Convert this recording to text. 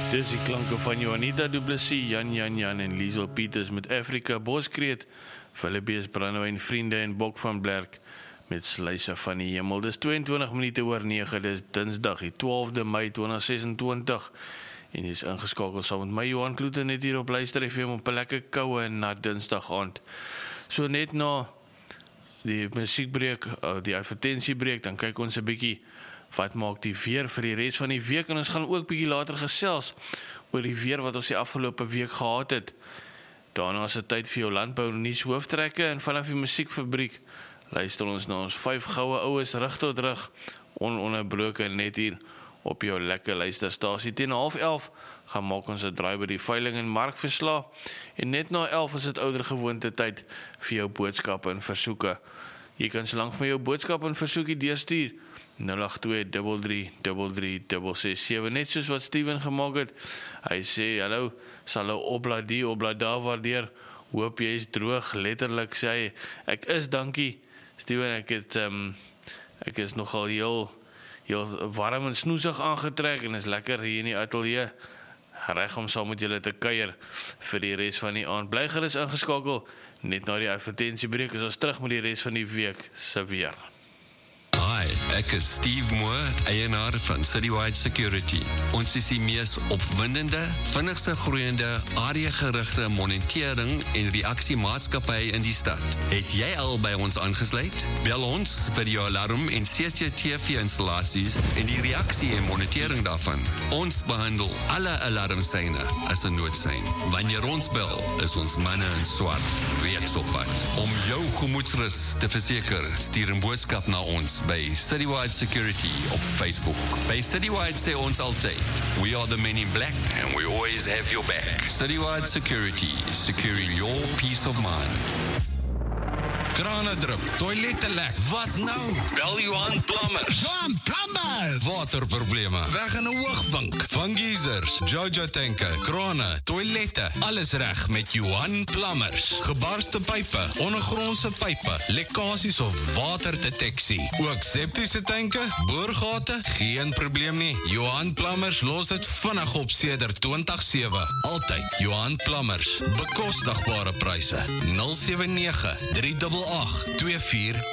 Dis die klanke van Juanita Du Plessis, Jan en Liesel Peters met Afrika Boskreet, Philippies Brandewyn Vriende en Bok van Blerk met Sluise van die Hemel. Dis 22 minute oor 9, dis Dinsdag, die 12de Mei 2026 en jy is ingeskakeld saam met my Johan Kloete net hier op Luister FM op 'n lekker koue en nat Dinsdag aand. So net na die musiekbreek, die advertentiebreek, dan kyk ons 'n bietjie wat maak die weer vir die res van die week en ons gaan ook bietjie later gesels oor die weer wat ons die afgelope week gehad het. Daarna is dit tyd vir jou landbou nuus hooftrekke en vanaf die musiekfabriek luister ons na ons 5 goue oues rug tot rug, ononderbroke net hier op jou lekker luisterstasie. Teen 10:30 gaan maak ons 'n draai by die veiling en markverslag en net na 11 is dit ouer gewoonte tyd vir jou boodskappe en versoeke. Jy kan solank vir jou boodskap en versoekie deurstuur 082333367, net soos wat Steven gemaak het. Hy sê, hallo, sal hy opla die, opla daar waardeer, hoop jy is droog, letterlik sê hy, ek is, dankie, Steven, ek is nogal heel warm en snoesig aangetrek, en is lekker hier in die atelier, reg om saam met julle te kuier, vir die res van die aand. Bly gerus ingeskakel, net na die advertentiebreek, is ons terug met die res van die week se weer. Hi, ek is Steve Moore, eienaar van Citywide Security. Ons is die mees opwindende, vinnigste groeiende, areagerigte monitering en reaksiemaatskappy in die stad. Het jy al by ons aangesluit? Bel ons vir jou alarm en CCTV-installasies en die reaksie en monitering daarvan. Ons behandel alle alarmseine as 'n noodsein. Wanneer ons bel, is ons manne in swart reeds op pad. Om jou gemoedsrus te verseker, stuur 'n boodskap na ons by Citywide Security op Facebook. By Citywide sê ons altyd, we are the men in black and we always have your back. Citywide Security, securing your peace of mind. Krane drup, toilette lek, wat nou? Bel Johan Plumbers. Johan Plumbers! Waterprobleme, weg in 'n hoogvink. Van geysers, Jojo tanke, krane, toilette, alles reg met Johan Plumbers. Gebarste pype, ondergrondse pype, lekkasies of waterdeteksie. Ook septiese tanke, boorgate, geen probleem nie. Johan Plumbers los dit vinnig op sedert 2007. Altyd Johan Plumbers, bekostigbare pryse. 079 388 24